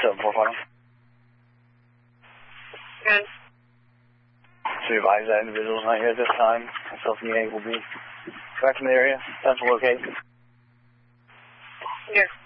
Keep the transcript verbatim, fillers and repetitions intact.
seven four five. Good. So you advise that individual's not here at this time. Myself and Yang will be back in the area. Time to locate. Yes.